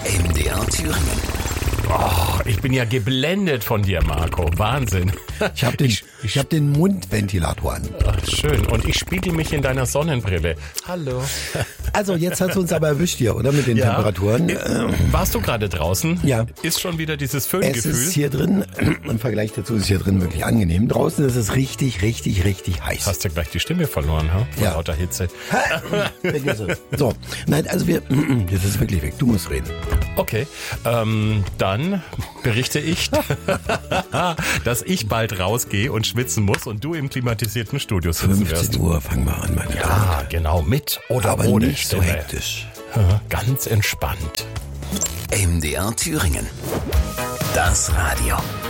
MDR Thüringen. Oh, ich bin ja geblendet von dir, Marco. Wahnsinn. Ich hab den Mundventilator an. Ach, schön. Und ich spiegel mich in deiner Sonnenbrille. Hallo. Also jetzt hast du uns aber erwischt hier, oder? Mit den Temperaturen. Warst du gerade draußen? Ja. Ist schon wieder dieses Es Föhngefühl? ist hier drin, im Vergleich dazu ist hier drin wirklich angenehm. Draußen ist es richtig, richtig, richtig heiß. Hast du gleich die Stimme verloren, ha? Von lauter Hitze. Vergiss es. So, nein, also das ist wirklich weg. Du musst reden. Okay, dann berichte ich, dass ich bald rausgehe und schwitzen muss und du im klimatisierten Studio sitzen wirst. 15 Uhr fangen wir an, meine Damen. Ja, genau, mit oder Aber ohne nicht so Stimme. hektisch. Ganz entspannt. MDR Thüringen. Das Radio.